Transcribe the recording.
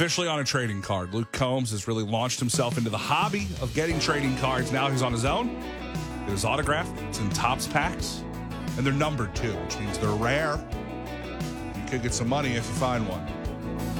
officially on a trading card. Luke Combs has really launched himself into the hobby of getting trading cards. Now he's on his own. Get his autograph. It's in Topps packs. And they're numbered, too, which means they're rare. You could get some money if you find one.